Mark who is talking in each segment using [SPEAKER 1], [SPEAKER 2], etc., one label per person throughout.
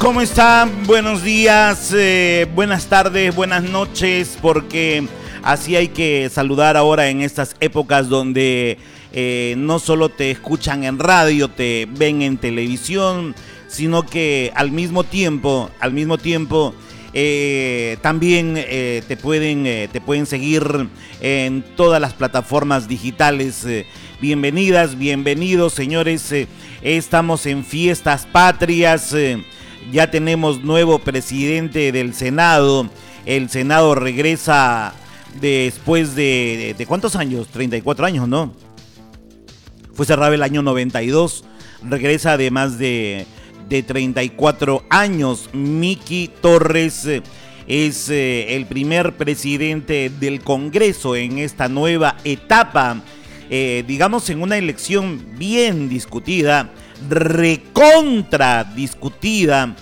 [SPEAKER 1] ¿Cómo están? Buenos días, buenas tardes, buenas noches, porque así hay que saludar ahora en estas épocas donde no solo te escuchan en radio, te ven en televisión, sino que al mismo tiempo también te pueden seguir en todas las plataformas digitales. Bienvenidas, bienvenidos, señores. Estamos en fiestas patrias. Ya tenemos nuevo presidente del Senado. El Senado regresa después de ¿cuántos años? 34 años, ¿no? Fue cerrado el año 92. Regresa de más de 34 años. Miki Torres es el primer presidente del Congreso en esta nueva etapa. Digamos, en una elección bien discutida, recontra discutida,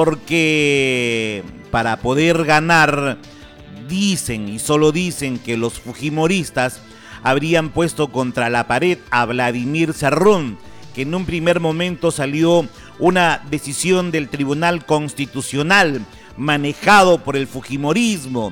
[SPEAKER 1] porque para poder ganar, dicen y solo dicen que los fujimoristas habrían puesto contra la pared a Vladimir Cerrón, que en un primer momento salió una decisión del Tribunal Constitucional manejado por el fujimorismo,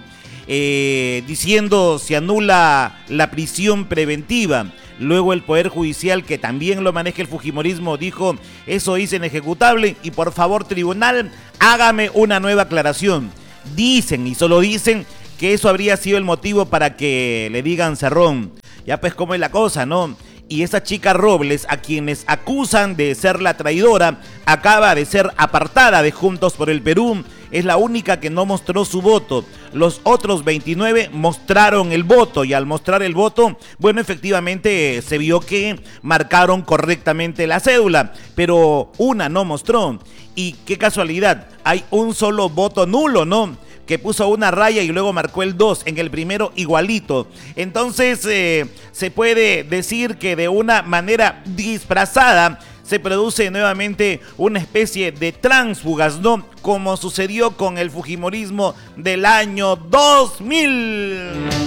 [SPEAKER 1] diciendo se anula la prisión preventiva. Luego el Poder Judicial, que también lo maneja el fujimorismo, dijo eso es inejecutable y por favor tribunal, hágame una nueva aclaración. Dicen y solo dicen que eso habría sido el motivo para que le digan Cerrón. Ya pues cómo es la cosa, ¿no? Y esa chica Robles, a quienes acusan de ser la traidora, acaba de ser apartada de Juntos por el Perú. Es la única que no mostró su voto. Los otros 29 mostraron el voto y al mostrar el voto, bueno, efectivamente se vio que marcaron correctamente la cédula, pero una no mostró. Y qué casualidad, hay un solo voto nulo, ¿no? Que puso una raya y luego marcó el 2, en el primero igualito. Entonces se puede decir que de una manera disfrazada se produce nuevamente una especie de tránsfugas, ¿no? Como sucedió con el fujimorismo del año 2000.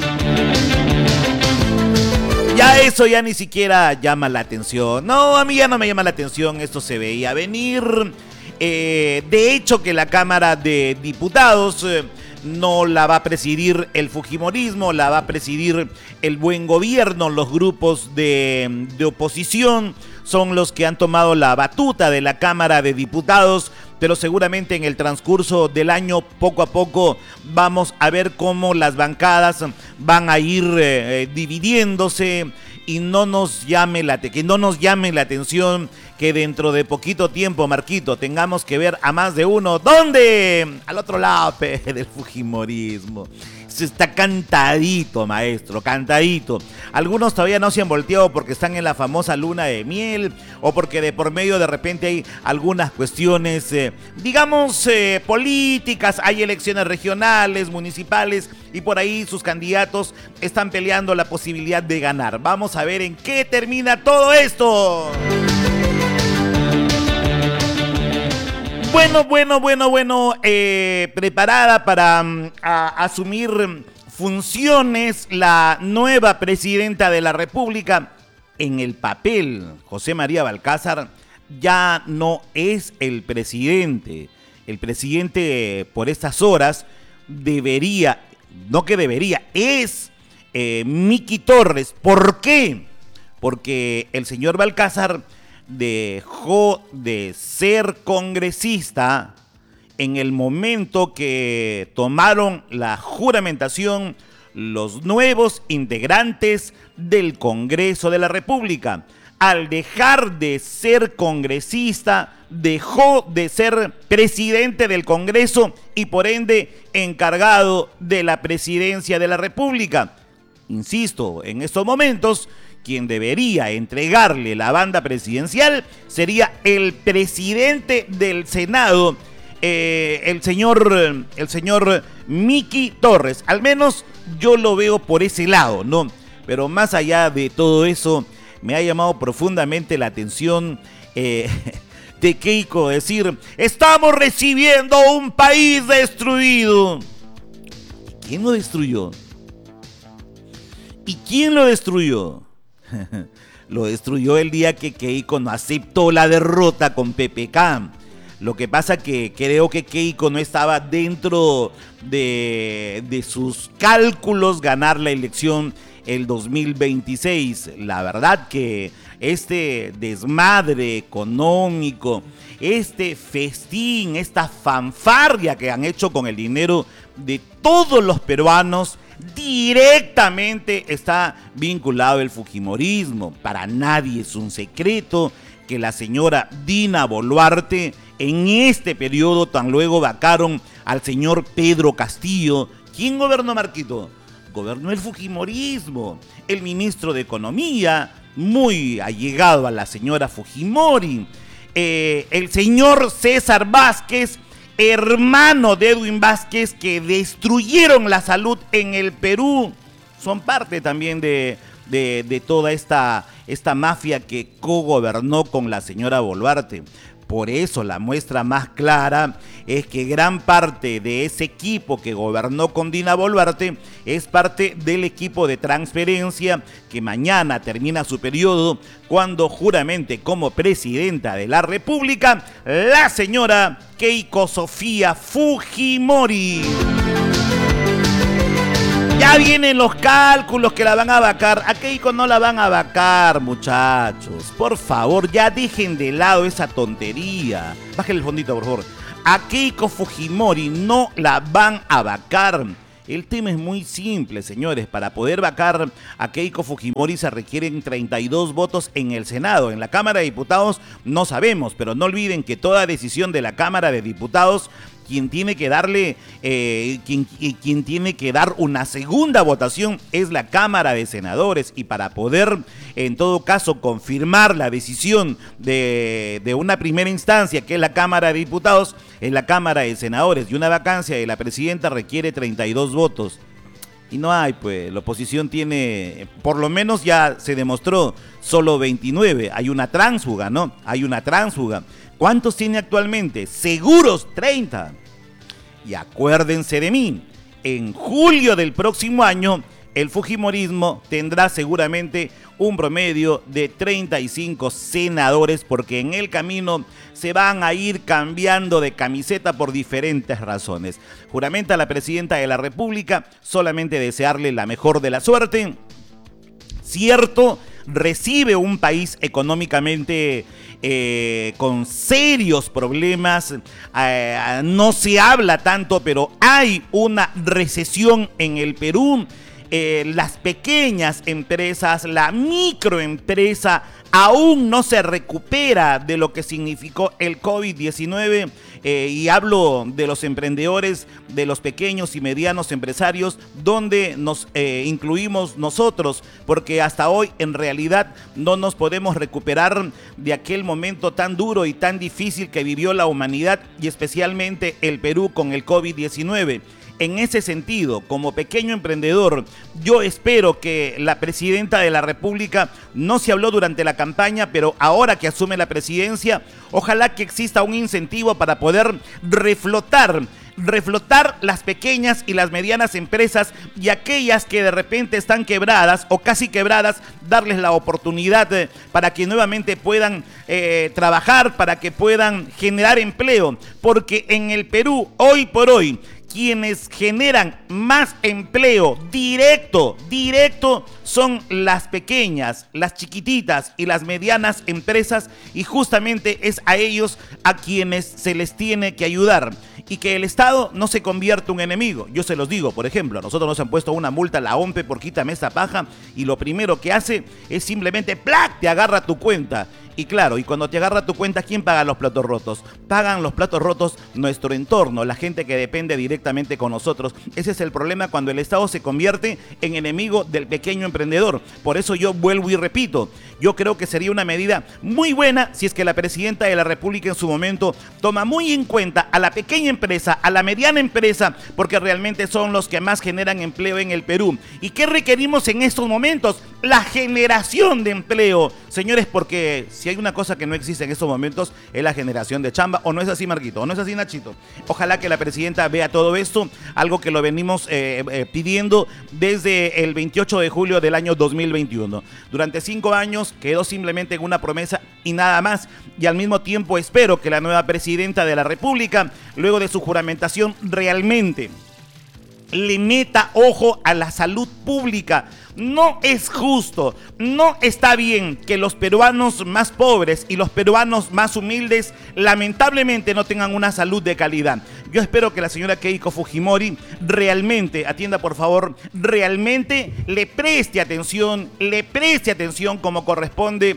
[SPEAKER 1] Ya eso ya ni siquiera llama la atención. No, a mí ya no me llama la atención, esto se veía venir. De hecho que la Cámara de Diputados no la va a presidir el fujimorismo, la va a presidir el Buen Gobierno. Los grupos de oposición son los que han tomado la batuta de la Cámara de Diputados, pero seguramente en el transcurso del año, poco a poco, vamos a ver cómo las bancadas van a ir dividiéndose y no nos llame la atención que dentro de poquito tiempo, Marquito, tengamos que ver a más de uno. ¿Dónde? Al otro lado del fujimorismo. Eso está cantadito, maestro, cantadito. Algunos todavía no se han volteado porque están en la famosa luna de miel o porque de por medio de repente hay algunas cuestiones, políticas, hay elecciones regionales, municipales y por ahí sus candidatos están peleando la posibilidad de ganar. Vamos a ver en qué termina todo esto. Bueno, preparada para asumir funciones la nueva presidenta de la República. En el papel, José María Balcázar ya no es el presidente. El presidente por estas horas es Miki Torres. ¿Por qué? Porque el señor Balcázar dejó de ser congresista en el momento que tomaron la juramentación los nuevos integrantes del Congreso de la República. Al dejar de ser congresista, dejó de ser presidente del Congreso y por ende encargado de la presidencia de la República. Insisto, en estos momentos, quien debería entregarle la banda presidencial sería el presidente del Senado, el señor Miki Torres. Al menos yo lo veo por ese lado, ¿no? Pero más allá de todo eso, me ha llamado profundamente la atención de Keiko decir: estamos recibiendo un país destruido. ¿Y quién lo destruyó? ¿Y quién lo destruyó? Lo destruyó el día que Keiko no aceptó la derrota con PPK. Lo que pasa que creo que Keiko no estaba dentro de sus cálculos ganar la elección el 2026. La verdad que este desmadre económico, este festín, esta fanfarria que han hecho con el dinero de todos los peruanos, directamente está vinculado al fujimorismo. Para nadie es un secreto que la señora Dina Boluarte en este periodo tan luego vacaron al señor Pedro Castillo. ¿Quién gobernó, Marquito? Gobernó el fujimorismo. El ministro de Economía, muy allegado a la señora Fujimori. El señor César Vázquez, hermano de Edwin Vázquez, que destruyeron la salud en el Perú. Son parte también de toda esta mafia que cogobernó con la señora Boluarte. Por eso la muestra más clara es que gran parte de ese equipo que gobernó con Dina Boluarte es parte del equipo de transferencia que mañana termina su periodo cuando juramente como presidenta de la República la señora Keiko Sofía Fujimori. Ya vienen los cálculos que la van a vacar. A Keiko no la van a vacar, muchachos. Por favor, ya dejen de lado esa tontería. Bájenle el fondito, por favor. A Keiko Fujimori no la van a vacar. El tema es muy simple, señores. Para poder vacar a Keiko Fujimori se requieren 32 votos en el Senado. En la Cámara de Diputados no sabemos, pero no olviden que toda decisión de la Cámara de Diputados, quien tiene que darle, quien tiene que dar una segunda votación es la Cámara de Senadores, y para poder, en todo caso, confirmar la decisión de una primera instancia, que es la Cámara de Diputados, es la Cámara de Senadores, y una vacancia de la presidenta requiere 32 votos. Y no hay, pues, la oposición tiene, por lo menos ya se demostró, solo 29. Hay una tránsfuga, ¿no? Hay una tránsfuga. ¿Cuántos tiene actualmente? Seguros 30. Y acuérdense de mí, en julio del próximo año, el fujimorismo tendrá seguramente un promedio de 35 senadores, porque en el camino se van a ir cambiando de camiseta por diferentes razones. Juramenta la presidenta de la República, solamente desearle la mejor de la suerte. Cierto, recibe un país económicamente con serios problemas, no se habla tanto, pero hay una recesión en el Perú. Las pequeñas empresas, la microempresa aún no se recupera de lo que significó el COVID-19, y hablo de los emprendedores, de los pequeños y medianos empresarios, donde nos incluimos nosotros, porque hasta hoy en realidad no nos podemos recuperar de aquel momento tan duro y tan difícil que vivió la humanidad y especialmente el Perú con el COVID-19. En ese sentido, como pequeño emprendedor, yo espero que la presidenta de la República, no se habló durante la campaña, pero ahora que asume la presidencia, ojalá que exista un incentivo para poder reflotar las pequeñas y las medianas empresas, y aquellas que de repente están quebradas o casi quebradas, darles la oportunidad para que nuevamente puedan trabajar, para que puedan generar empleo, porque en el Perú, hoy por hoy, quienes generan más empleo directo son las pequeñas, las chiquititas y las medianas empresas, y justamente es a ellos a quienes se les tiene que ayudar, y que el Estado no se convierta en un enemigo. Yo se los digo, por ejemplo, a nosotros nos han puesto una multa a la OMPE por quítame esa paja, y lo primero que hace es simplemente ¡plac!, te agarra tu cuenta. Y claro, y cuando te agarra tu cuenta, ¿quién paga los platos rotos? Pagan los platos rotos nuestro entorno, la gente que depende directamente con nosotros. Ese es el problema cuando el Estado se convierte en enemigo del pequeño emprendedor. Por eso yo vuelvo y repito, yo creo que sería una medida muy buena si es que la presidenta de la República en su momento toma muy en cuenta a la pequeña empresa, a la mediana empresa, porque realmente son los que más generan empleo en el Perú. ¿Y qué requerimos en estos momentos? la generación de empleo. Señores, porque si hay una cosa que no existe en estos momentos es la generación de chamba. ¿O no es así, Marquito? ¿O no es así, Nachito? Ojalá que la presidenta vea todo esto, algo que lo venimos pidiendo desde el 28 de julio del año 2021. Durante 5 años quedó simplemente en una promesa y nada más. Y al mismo tiempo espero que la nueva presidenta de la República, luego de su juramentación, realmente le meta ojo a la salud pública. No es justo, no está bien que los peruanos más pobres y los peruanos más humildes lamentablemente no tengan una salud de calidad. Yo espero que la señora Keiko Fujimori realmente, atienda por favor, realmente le preste atención como corresponde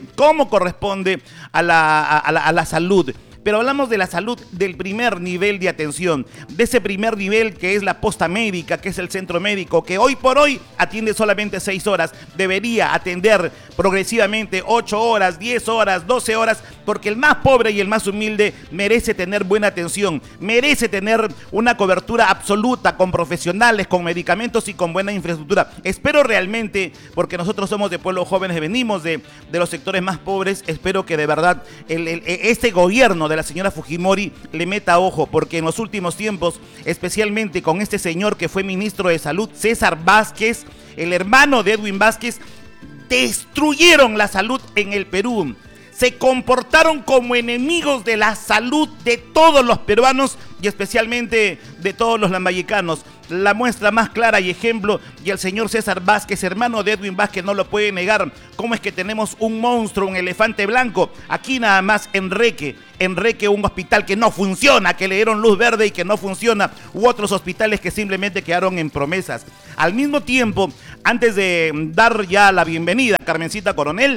[SPEAKER 1] a la salud. Pero hablamos de la salud del primer nivel de atención, de ese primer nivel que es la posta médica, que es el centro médico, que hoy por hoy atiende solamente 6 horas. Debería atender progresivamente 8 horas, 10 horas, 12 horas, porque el más pobre y el más humilde merece tener buena atención, merece tener una cobertura absoluta con profesionales, con medicamentos y con buena infraestructura. Espero realmente, porque nosotros somos de pueblos jóvenes, venimos de los sectores más pobres, espero que de verdad este gobierno de la señora Fujimori le meta ojo, porque en los últimos tiempos, especialmente con este señor que fue ministro de Salud, César Vázquez, el hermano de Edwin Vázquez, destruyeron la salud en el Perú. Se comportaron como enemigos de la salud de todos los peruanos y especialmente de todos los lambayecanos. La muestra más clara y ejemplo, y el señor César Vázquez, hermano de Edwin Vázquez, no lo puede negar. ¿Cómo es que tenemos un monstruo, un elefante blanco? Aquí nada más Enrique, un hospital que no funciona, que le dieron luz verde y que no funciona, u otros hospitales que simplemente quedaron en promesas. Al mismo tiempo, antes de dar ya la bienvenida a Carmencita Coronel,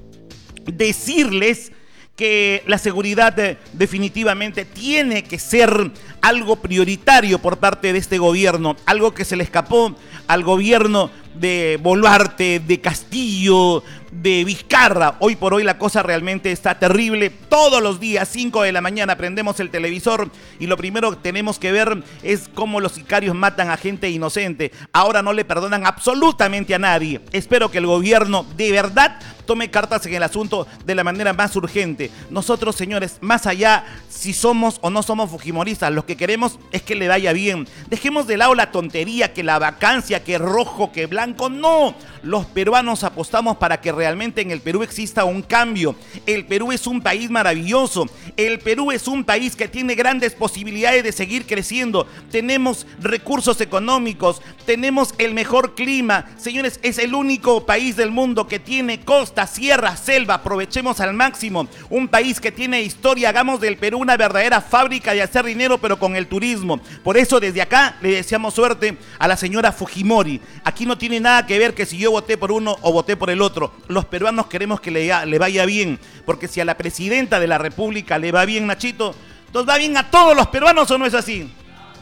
[SPEAKER 1] decirles que la seguridad definitivamente tiene que ser algo prioritario por parte de este gobierno, algo que se le escapó al gobierno de Boluarte, de Castillo, de Vizcarra. Hoy por hoy la cosa realmente está terrible. Todos los días, 5 de la mañana, prendemos el televisor y lo primero que tenemos que ver es cómo los sicarios matan a gente inocente. Ahora no le perdonan absolutamente a nadie. Espero que el gobierno de verdad tome cartas en el asunto de la manera más urgente. Nosotros, señores, más allá si somos o no somos fujimoristas, lo que queremos es que le vaya bien. Dejemos de lado la tontería, que la vacancia, que rojo, que blanco. No, los peruanos apostamos para que realmente en el Perú exista un cambio. El Perú es un país maravilloso. El Perú es un país que tiene grandes posibilidades de seguir creciendo. Tenemos recursos económicos, tenemos el mejor clima. Señores, es el único país del mundo que tiene costa, sierra, selva. Aprovechemos al máximo. Un país que tiene historia. Hagamos del Perú una verdadera fábrica de hacer dinero, pero con el turismo. Por eso desde acá le deseamos suerte a la señora Fujimori. Aquí no tiene nada que ver que si yo voté por uno o voté por el otro. Los peruanos queremos que le vaya bien, porque si a la presidenta de la República le va bien, Nachito, ¿nos va bien a todos los peruanos o no es así?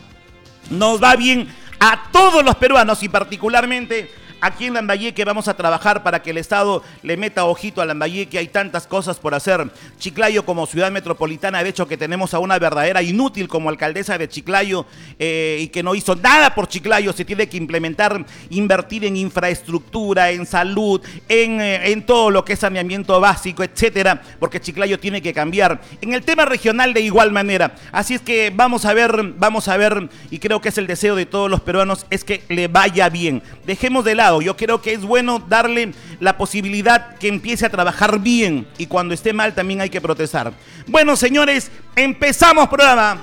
[SPEAKER 1] Nos va bien a todos los peruanos y particularmente aquí en Lambayeque vamos a trabajar para que el Estado le meta ojito a Lambayeque. Hay tantas cosas por hacer. Chiclayo como ciudad metropolitana, de hecho que tenemos a una verdadera inútil como alcaldesa de Chiclayo y que no hizo nada por Chiclayo. Se tiene que implementar, invertir en infraestructura, en salud, en todo lo que es saneamiento básico, etcétera, porque Chiclayo tiene que cambiar. En el tema regional de igual manera. Así es que vamos a ver, y creo que es el deseo de todos los peruanos, es que le vaya bien. Dejemos de lado. Yo creo que es bueno darle la posibilidad que empiece a trabajar bien y cuando esté mal también hay que protestar. Bueno, señores, empezamos programa.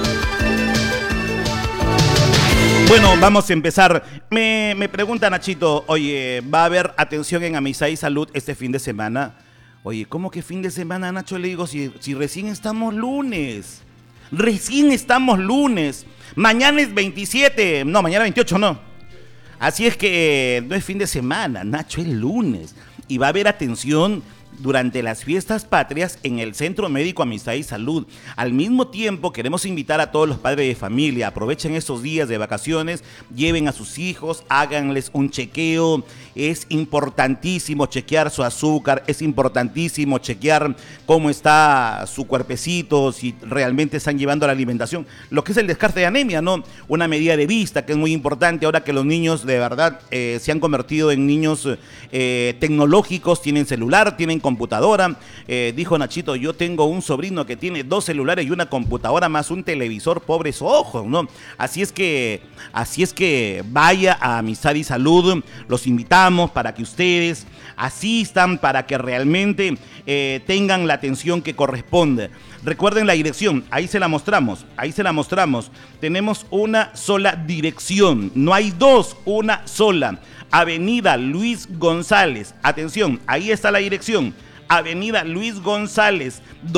[SPEAKER 1] Bueno, vamos a empezar. Me pregunta Nachito, oye, ¿va a haber atención en Amistad y Salud este fin de semana? Oye, ¿cómo que fin de semana, Nacho? Le digo, si recién estamos lunes. Recién estamos lunes. Mañana es 27. No, mañana 28, no. Así es que no es fin de semana, Nacho, es lunes. Y va a haber atención durante las fiestas patrias en el Centro Médico Amistad y Salud. Al mismo tiempo, queremos invitar a todos los padres de familia, aprovechen estos días de vacaciones, lleven a sus hijos, háganles un chequeo. Es importantísimo chequear su azúcar, es importantísimo chequear cómo está su cuerpecito, si realmente están llevando la alimentación. Lo que es el descarte de anemia, ¿no? Una medida de vista que es muy importante ahora que los niños de verdad se han convertido en niños tecnológicos, tienen celular, tienen computadora. Dijo Nachito, yo tengo un sobrino que tiene 2 celulares y una computadora más un televisor, pobres ojos, ¿no? Así es que vaya a Amistad y Salud, los invitamos para que ustedes asistan, para que realmente tengan la atención que corresponde. Recuerden la dirección, ahí se la mostramos. Tenemos una sola dirección, no hay dos, una sola. Avenida Luis González, atención, ahí está la dirección. Avenida Luis González,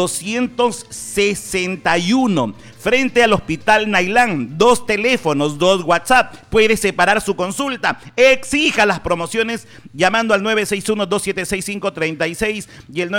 [SPEAKER 1] 261, frente al Hospital Nailán. 2 teléfonos, 2 WhatsApp. Puede separar su consulta. Exija las promociones llamando al 961-276-536 y el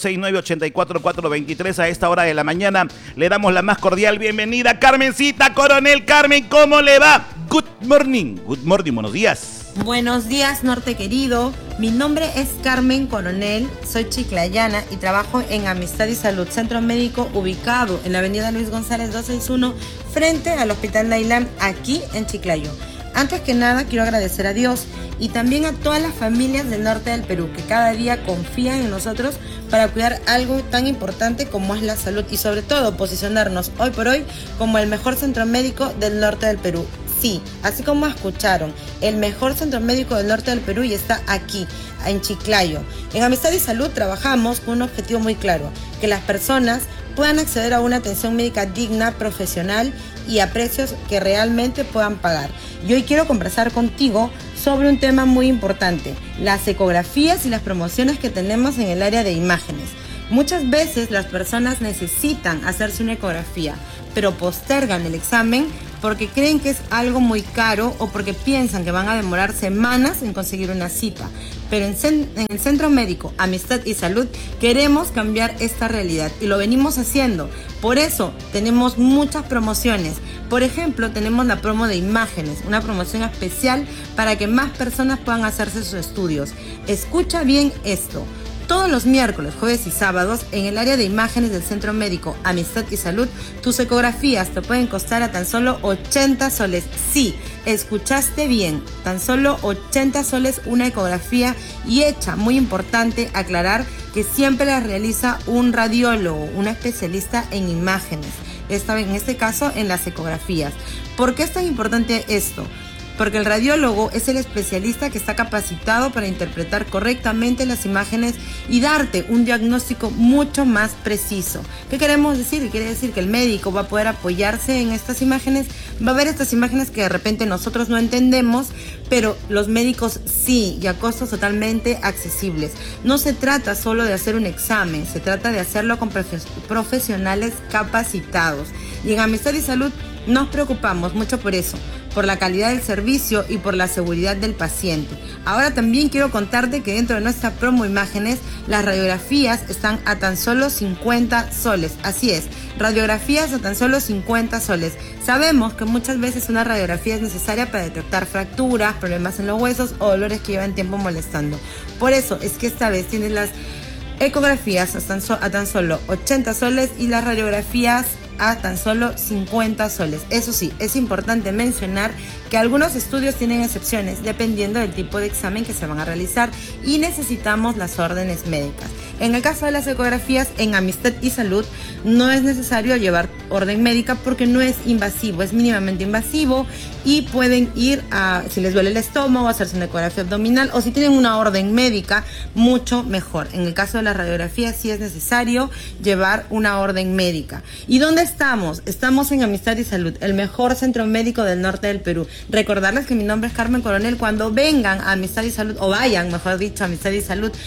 [SPEAKER 1] 9469-84423. A esta hora de la mañana le damos la más cordial bienvenida. Carmencita Coronel. Carmen, ¿cómo le va? Good morning, buenos días.
[SPEAKER 2] Buenos días, Norte querido. Mi nombre es Carmen Coronel, soy chiclayana y trabajo en Amistad y Salud, centro médico ubicado en la avenida Luis González 261, frente al Hospital Nailán, aquí en Chiclayo. Antes que nada, quiero agradecer a Dios y también a todas las familias del norte del Perú que cada día confían en nosotros para cuidar algo tan importante como es la salud y sobre todo posicionarnos hoy por hoy como el mejor centro médico del norte del Perú. Sí, así como escucharon, el mejor centro médico del norte del Perú y está aquí, en Chiclayo. En Amistad y Salud trabajamos con un objetivo muy claro, que las personas puedan acceder a una atención médica digna, profesional y a precios que realmente puedan pagar. Y hoy quiero conversar contigo sobre un tema muy importante, las ecografías y las promociones que tenemos en el área de imágenes. Muchas veces las personas necesitan hacerse una ecografía, pero postergan el examen porque creen que es algo muy caro o porque piensan que van a demorar semanas en conseguir una cita. Pero en el Centro Médico Amistad y Salud queremos cambiar esta realidad y lo venimos haciendo. Por eso tenemos muchas promociones. Por ejemplo, tenemos la promo de imágenes, una promoción especial para que más personas puedan hacerse sus estudios. Escucha bien esto. Todos los miércoles, jueves y sábados, en el área de imágenes del Centro Médico Amistad y Salud, tus ecografías te pueden costar a tan solo 80 soles. Sí, escuchaste bien, tan solo 80 soles una ecografía y hecha, muy importante aclarar que siempre la realiza un radiólogo, un especialista en imágenes, en este caso en las ecografías. ¿Por qué es tan importante esto? Porque el radiólogo es el especialista que está capacitado para interpretar correctamente las imágenes y darte un diagnóstico mucho más preciso. ¿Qué queremos decir? Quiere decir que el médico va a poder apoyarse en estas imágenes, va a ver estas imágenes que de repente nosotros no entendemos, pero los médicos sí, y a costos totalmente accesibles. No se trata solo de hacer un examen, se trata de hacerlo con profesionales capacitados. Y en Amistad y Salud nos preocupamos mucho por eso, por la calidad del servicio y por la seguridad del paciente. Ahora también quiero contarte que dentro de nuestra promo imágenes, las radiografías están a tan solo 50 soles. Así es, radiografías a tan solo 50 soles. Sabemos que muchas veces una radiografía es necesaria para detectar fracturas, problemas en los huesos o dolores que llevan tiempo molestando. Por eso es que esta vez tienes las ecografías a tan solo 80 soles y las radiografías a tan solo 50 soles. Eso sí, es importante mencionar que algunos estudios tienen excepciones dependiendo del tipo de examen que se van a realizar y necesitamos las órdenes médicas. En el caso de las ecografías, en Amistad y Salud no es necesario llevar orden médica porque no es invasivo, es mínimamente invasivo y pueden ir a, si les duele el estómago, hacerse una ecografía abdominal o si tienen una orden médica, mucho mejor. En el caso de las radiografías sí es necesario llevar una orden médica. ¿Y dónde estamos? Estamos en Amistad y Salud, el mejor centro médico del norte del Perú. Recordarles que mi nombre es Carmen Coronel. Cuando vengan a Amistad y Salud, o vayan, mejor dicho, a Amistad y Salud,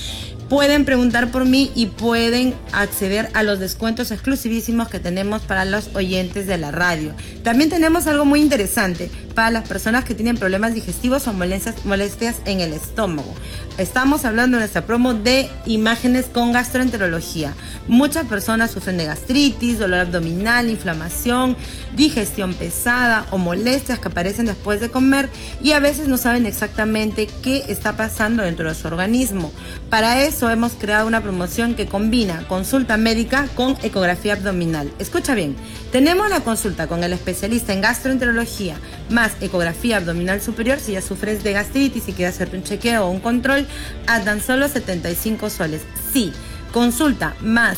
[SPEAKER 2] pueden preguntar por mí y pueden acceder a los descuentos exclusivísimos que tenemos para los oyentes de la radio. También tenemos algo muy interesante para las personas que tienen problemas digestivos o molestias en el estómago. Estamos hablando en nuestra promo de imágenes con gastroenterología. Muchas personas sufren de gastritis, dolor abdominal, inflamación, digestión pesada o molestias que aparecen después de comer y a veces no saben exactamente qué está pasando dentro de su organismo. Para eso hemos creado una promoción que combina consulta médica con ecografía abdominal. Escucha bien, tenemos la consulta con el especialista en gastroenterología más ecografía abdominal superior si ya sufres de gastritis y quieres hacerte un chequeo o un control a tan solo 75 soles. Sí, consulta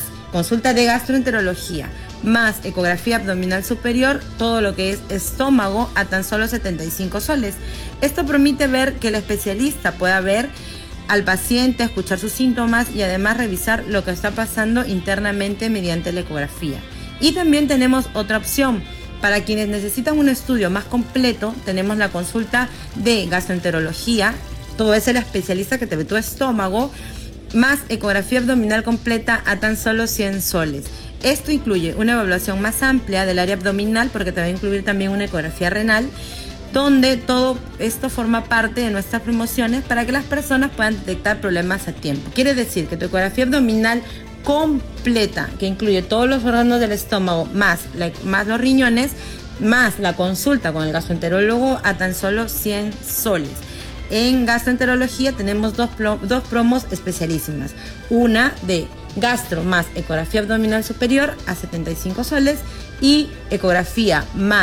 [SPEAKER 2] de gastroenterología más ecografía abdominal superior, todo lo que es estómago a tan solo 75 soles. Esto permite ver que el especialista pueda ver al paciente, escuchar sus síntomas y además revisar lo que está pasando internamente mediante la ecografía. Y también tenemos otra opción. Para quienes necesitan un estudio más completo, tenemos la consulta de gastroenterología. Todo es el especialista que te ve tu estómago, más ecografía abdominal completa a tan solo 100 soles. Esto incluye una evaluación más amplia del área abdominal, porque te va a incluir también una ecografía renal, donde todo esto forma parte de nuestras promociones para que las personas puedan detectar problemas a tiempo. Quiere decir que tu ecografía abdominal completa, que incluye todos los órganos del estómago, más los riñones, más la consulta con el gastroenterólogo a tan solo 100 soles. En gastroenterología tenemos dos promos especialísimas. Una de gastro más ecografía abdominal superior a 75 soles y ecografía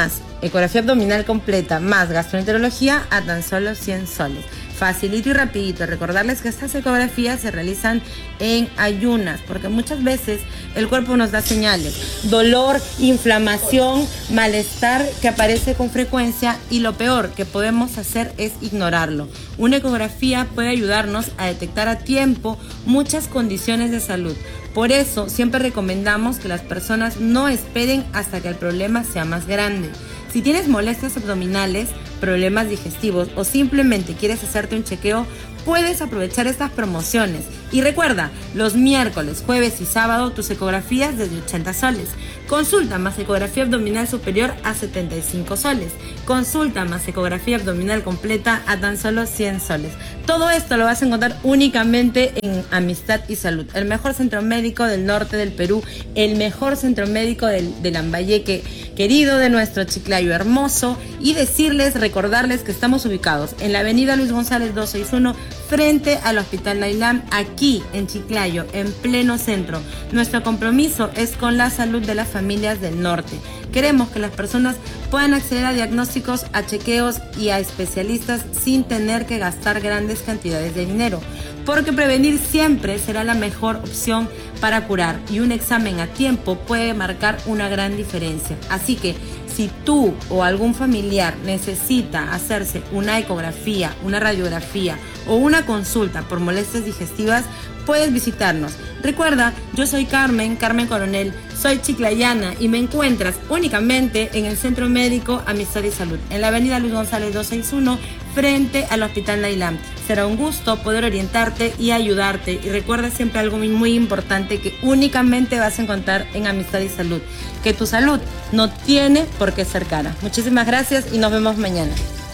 [SPEAKER 2] abdominal completa más gastroenterología a tan solo 100 soles. Facilito y rapidito. Recordarles que estas ecografías se realizan en ayunas, porque muchas veces el cuerpo nos da señales. Dolor, inflamación, malestar que aparece con frecuencia y lo peor que podemos hacer es ignorarlo. Una ecografía puede ayudarnos a detectar a tiempo muchas condiciones de salud. Por eso siempre recomendamos que las personas no esperen hasta que el problema sea más grande. Si tienes molestias abdominales, problemas digestivos o simplemente quieres hacerte un chequeo, puedes aprovechar estas promociones. Y recuerda, los miércoles, jueves y sábado tus ecografías desde 80 soles. Consulta más ecografía abdominal superior a 75 soles. Consulta más ecografía abdominal completa a tan solo 100 soles. Todo esto lo vas a encontrar únicamente en Amistad y Salud, el mejor centro médico del norte del Perú, el mejor centro médico del Lambayeque querido, de nuestro Chiclayo hermoso, y recordarles que estamos ubicados en la avenida Luis González 261 frente al Hospital Nailam, aquí en Chiclayo, en pleno centro. Nuestro compromiso es con la salud de las familias del norte. Queremos que las personas puedan acceder a diagnósticos, a chequeos y a especialistas sin tener que gastar grandes cantidades de dinero, porque prevenir siempre será la mejor opción para curar, y un examen a tiempo puede marcar una gran diferencia. Así que si tú o algún familiar necesita hacerse una ecografía, una radiografía o una consulta por molestias digestivas, puedes visitarnos. Recuerda, yo soy Carmen Coronel, soy chiclayana y me encuentras únicamente en el Centro Médico Amistad y Salud, en la avenida Luis González 261, frente al Hospital Nailam. Será un gusto poder orientarte y ayudarte. Y recuerda siempre algo muy importante que únicamente vas a encontrar en Amistad y Salud, que tu salud no tiene por qué ser cara. Muchísimas gracias y nos vemos mañana.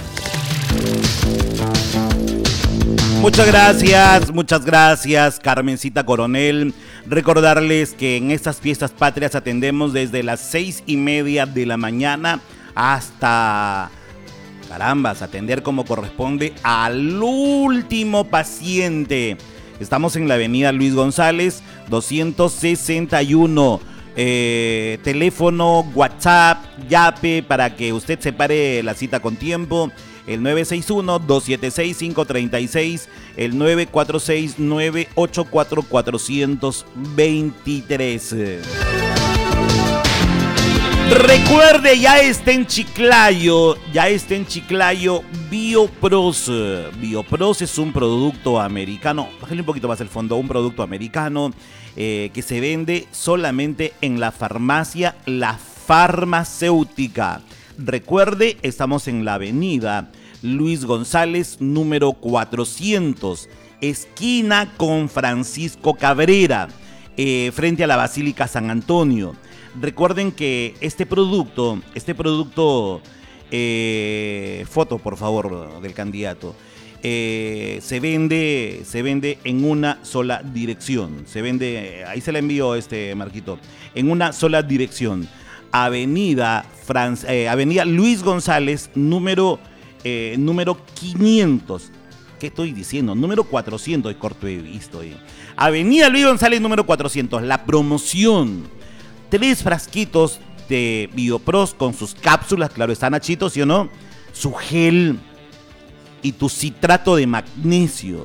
[SPEAKER 1] Muchas gracias, Carmencita Coronel. Recordarles que en estas fiestas patrias atendemos desde las 6:30 de la mañana hasta, atender como corresponde al último paciente. Estamos en la avenida Luis González 261. Teléfono, WhatsApp, Yape, para que usted separe la cita con tiempo. El 961-276-536, el 946-984-423. Recuerde, ya está en Chiclayo Biopros. Biopros es un producto americano, bájale un poquito más el fondo, un producto americano que se vende solamente en la farmacia La Farmacéutica. Recuerde, estamos en la avenida Luis González, número 400, esquina con Francisco Cabrera, frente a la Basílica San Antonio. Recuerden que este producto, foto por favor del candidato, se vende en una sola dirección. Se vende, ahí se la envío Marquito, en una sola dirección. Avenida Luis González, número 500. ¿Qué estoy diciendo? Número 400, corto he visto. Avenida Luis González, número 400. La promoción. 3 frasquitos de Biopros con sus cápsulas, claro, está Nachito, ¿sí o no? Su gel y tu citrato de magnesio.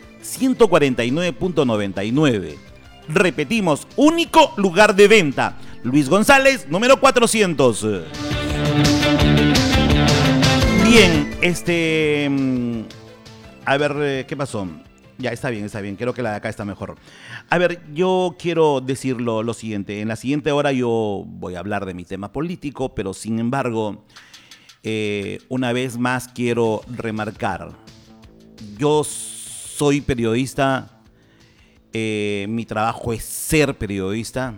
[SPEAKER 1] 149.99. Repetimos, único lugar de venta. Luis González, número 400. Bien, a ver, ¿qué pasó? Ya, está bien. Creo que la de acá está mejor. A ver, yo quiero decir lo siguiente. En la siguiente hora yo voy a hablar de mi tema político, pero sin embargo, una vez más quiero remarcar. Yo soy periodista. Mi trabajo es ser periodista.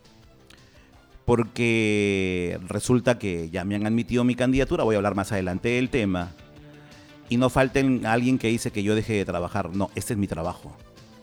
[SPEAKER 1] Porque resulta que ya me han admitido mi candidatura. Voy a hablar más adelante del tema. Y no falten alguien que dice que yo deje de trabajar. No, este es mi trabajo.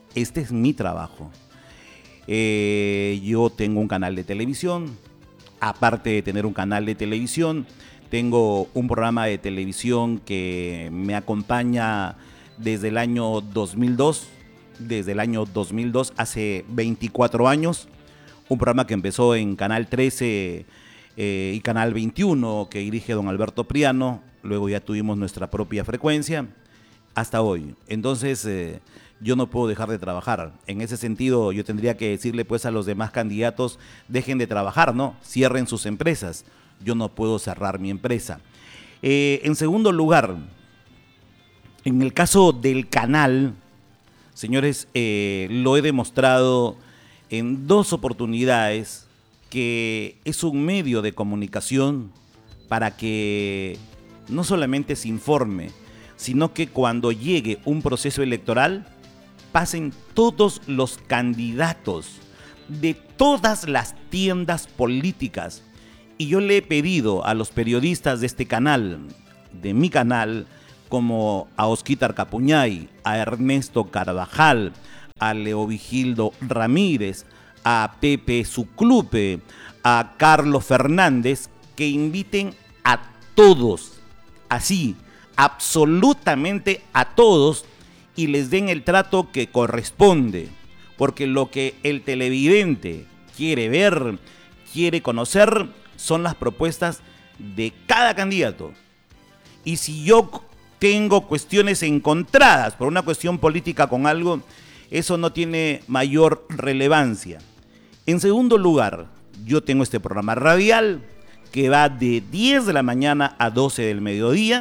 [SPEAKER 1] Yo tengo un canal de televisión. Aparte de tener un canal de televisión, tengo un programa de televisión que me acompaña desde el año 2002. Desde el año 2002, hace 24 años. Un programa que empezó en Canal 13 y Canal 21, que dirige don Alberto Priano. Luego ya tuvimos nuestra propia frecuencia hasta hoy. Entonces, yo no puedo dejar de trabajar. En ese sentido, yo tendría que decirle pues a los demás candidatos, dejen de trabajar, ¿no? Cierren sus empresas. Yo no puedo cerrar mi empresa. En segundo lugar, en el caso del canal, señores, lo he demostrado en 2 oportunidades que es un medio de comunicación para que no solamente se informe, sino que cuando llegue un proceso electoral pasen todos los candidatos de todas las tiendas políticas. Y yo le he pedido a los periodistas de este canal, de mi canal, como a Osquitar Capuñay, a Ernesto Carvajal, a Leovigildo Ramírez, a Pepe Suclupe, a Carlos Fernández, que inviten a todos, así, absolutamente a todos, y les den el trato que corresponde, porque lo que el televidente quiere ver, quiere conocer, son las propuestas de cada candidato. Y si yo tengo cuestiones encontradas por una cuestión política con algo, eso no tiene mayor relevancia. En segundo lugar, yo tengo este programa radial que va de 10 de la mañana a 12 del mediodía.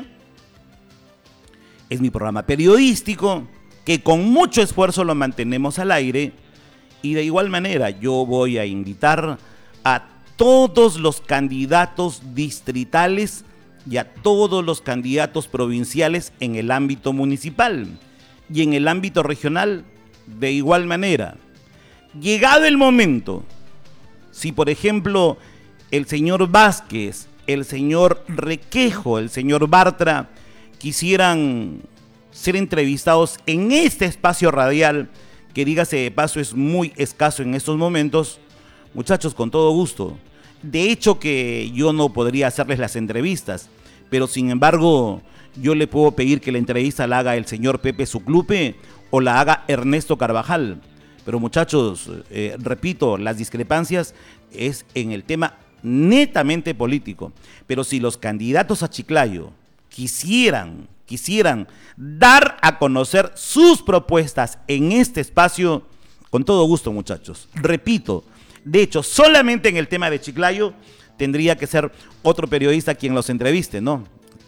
[SPEAKER 1] Es mi programa periodístico que con mucho esfuerzo lo mantenemos al aire. Y de igual manera yo voy a invitar a todos los candidatos distritales y a todos los candidatos provinciales en el ámbito municipal y en el ámbito regional de igual manera. Llegado el momento, si por ejemplo el señor Vázquez, el señor Requejo, el señor Bartra quisieran ser entrevistados en este espacio radial, que dígase de paso es muy escaso en estos momentos, muchachos, con todo gusto. De hecho que yo no podría hacerles las entrevistas, pero sin embargo yo le puedo pedir que la entrevista la haga el señor Pepe Suclupe o la haga Ernesto Carvajal. Pero muchachos, repito, las discrepancias es en el tema netamente político. Pero si los candidatos a Chiclayo quisieran dar a conocer sus propuestas en este espacio, con todo gusto, muchachos. Repito, de hecho, solamente en el tema de Chiclayo tendría que ser otro periodista quien los entreviste, ¿no?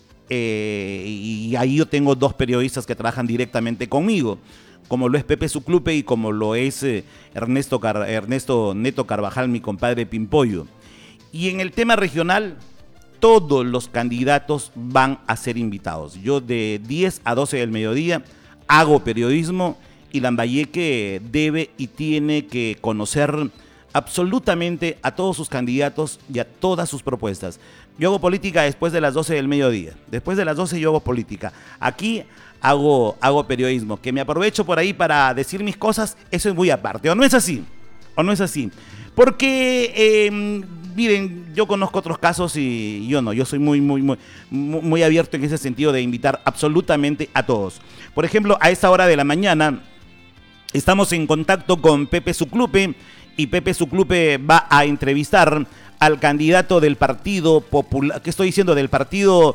[SPEAKER 1] Y ahí yo tengo 2 periodistas que trabajan directamente conmigo, como lo es Pepe Suclupe y como lo es Ernesto Neto Carvajal, mi compadre Pimpollo. Y en el tema regional, todos los candidatos van a ser invitados. Yo de 10 a 12 del mediodía hago periodismo y Lambayeque debe y tiene que conocer absolutamente a todos sus candidatos y a todas sus propuestas. Yo hago política después de las 12 del mediodía. Después de las 12 yo hago política. Aquí hago periodismo. Que me aprovecho por ahí para decir mis cosas, eso es muy aparte. ¿O no es así? ¿O no es así? Porque, miren, yo conozco otros casos y yo no. Yo soy muy abierto en ese sentido de invitar absolutamente a todos. Por ejemplo, a esta hora de la mañana estamos en contacto con Pepe Suclupe y Pepe Suclupe va a entrevistar al candidato del Partido Popular, ¿qué estoy diciendo? Del Partido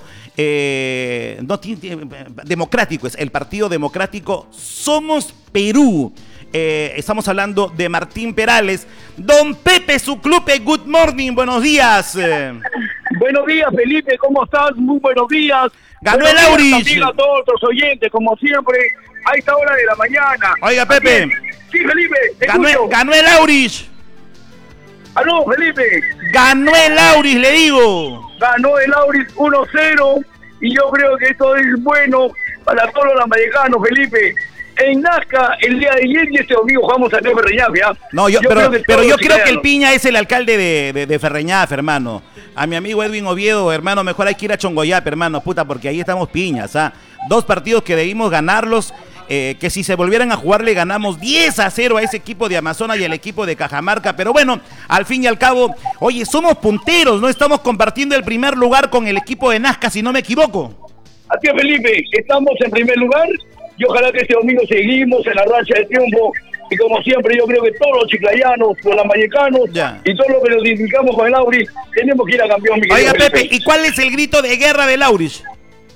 [SPEAKER 1] Democrático, es el Partido Democrático Somos Perú. Estamos hablando de Martín Perales. Don Pepe Suclupe, good morning, buenos días.
[SPEAKER 3] Buenos días, Felipe, ¿cómo estás? Muy buenos días.
[SPEAKER 1] Ganó el Aurich.
[SPEAKER 3] También a todos los oyentes, como siempre, a esta hora de la mañana.
[SPEAKER 1] Oiga, Pepe.
[SPEAKER 3] Sí, Felipe,
[SPEAKER 1] ganó el Aurich.
[SPEAKER 3] Aló, Felipe.
[SPEAKER 1] Ganó el Aurich, le digo.
[SPEAKER 3] Ganó el Aurich 1-0 y yo creo que esto es bueno para todos los lambayecanos, Felipe. En Nazca, el día de ayer y este domingo jugamos a Ferreñafe.
[SPEAKER 1] No, pero yo creo que el Piña es el alcalde de Ferreñafe, hermano. A mi amigo Edwin Oviedo, hermano, mejor hay que ir a Chongoyape, hermano, puta, porque ahí estamos piñas, ¿ah? 2 partidos que debimos ganarlos, que si se volvieran a jugar le ganamos 10-0 a ese equipo de Amazonas y al equipo de Cajamarca, pero bueno, al fin y al cabo, oye, somos punteros, no estamos compartiendo el primer lugar con el equipo de Nazca, si no me equivoco.
[SPEAKER 3] Así es, Felipe, estamos en primer lugar y ojalá que este domingo seguimos en la racha de triunfo. Y como siempre, yo creo que todos los chiclayanos, los lambayecanos y todos los que nos identificamos con el Aurich, tenemos que ir a campeón, mi querido
[SPEAKER 1] Oiga, Pepe,
[SPEAKER 3] Felipe.
[SPEAKER 1] ¿y cuál es el grito de guerra del Aurich?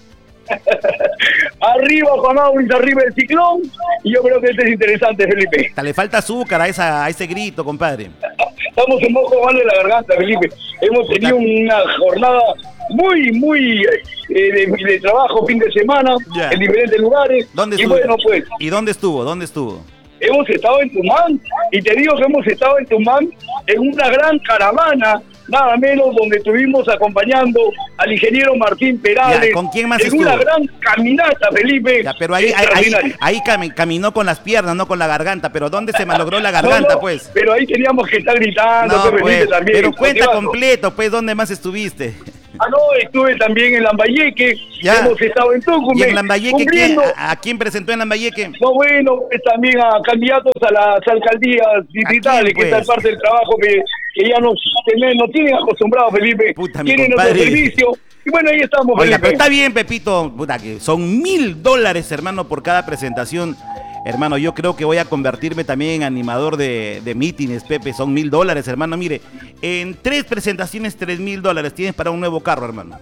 [SPEAKER 3] Arriba Juan Aurich, arriba el ciclón. Y yo creo que este es interesante, Felipe.
[SPEAKER 1] Le falta azúcar a ese grito, compadre.
[SPEAKER 3] Estamos un poco mal de la garganta, Felipe. Hemos tenido una jornada muy de trabajo, fin de semana, en diferentes lugares.
[SPEAKER 1] ¿Dónde
[SPEAKER 3] estuvo? Bueno, pues,
[SPEAKER 1] ¿Y dónde estuvo?
[SPEAKER 3] Hemos estado en Tumán, y te digo que hemos estado en Tumán en una gran caravana, nada menos, donde estuvimos acompañando al ingeniero Martín Perales.
[SPEAKER 1] ¿Con quién más
[SPEAKER 3] en
[SPEAKER 1] estuvo?
[SPEAKER 3] Una gran caminata, Felipe.
[SPEAKER 1] Pero ahí caminó con las piernas, no con la garganta. ¿Pero dónde se malogró la garganta,
[SPEAKER 3] no,
[SPEAKER 1] pues?
[SPEAKER 3] Pero ahí teníamos que estar gritando,
[SPEAKER 1] no,
[SPEAKER 3] Felipe,
[SPEAKER 1] pues,
[SPEAKER 3] también.
[SPEAKER 1] Pero cuenta completo, pues, ¿dónde más estuviste?
[SPEAKER 3] No, estuve también en Lambayeque, hemos estado en Tucumán.
[SPEAKER 1] ¿Y en Lambayeque a quién presentó en Lambayeque?
[SPEAKER 3] No, bueno, también a candidatos a las alcaldías distritales, que esta es parte del trabajo que ya nos tienen acostumbrados, Felipe.
[SPEAKER 1] Puta,
[SPEAKER 3] tienen nuestro servicio. Y bueno, ahí estamos,
[SPEAKER 1] Oiga,
[SPEAKER 3] Felipe.
[SPEAKER 1] pero está bien, Pepito, puta, que son $1,000, hermano, por cada presentación. Hermano, yo creo que voy a convertirme también en animador de mítines, Pepe. Son $1,000, hermano. Mire, en 3 presentaciones, $3,000. Tienes para un nuevo carro, hermano.